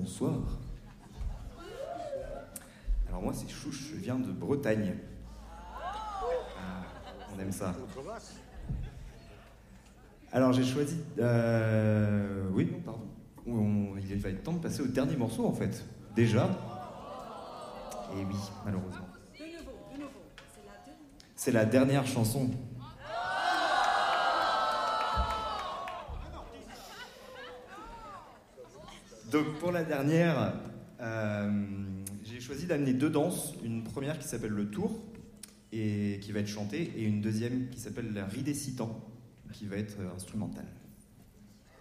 bonsoir. Alors moi c'est Chouche, je viens de Bretagne. On aime ça. Alors j'ai choisi... Oui, non, pardon. Il va être temps de passer au dernier morceau en fait. Déjà. Et oui, malheureusement. De nouveau. C'est la dernière chanson. Donc pour la dernière, j'ai choisi d'amener deux danses. Une première qui s'appelle le tour et qui va être chantée, et une deuxième qui s'appelle la ridécitant, qui va être instrumentale.